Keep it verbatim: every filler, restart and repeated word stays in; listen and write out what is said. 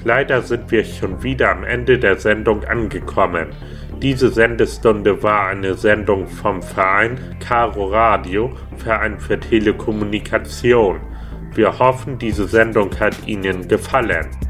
Leider sind wir schon wieder am Ende der Sendung angekommen. Diese Sendestunde war eine Sendung vom Verein Caro Radio, Verein für Telekommunikation. Wir hoffen, diese Sendung hat Ihnen gefallen.